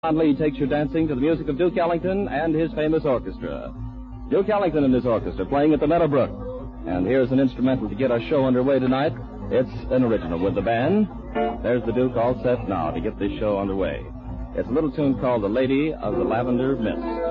John Lee takes you dancing to the music of Duke Ellington and his famous orchestra. Duke Ellington and his orchestra playing at the Meadowbrook. And here's an instrumental to get our show underway tonight. It's an original with the band. There's the Duke all set now to get this show underway. It's a little tune called The Lady of the Lavender Mist.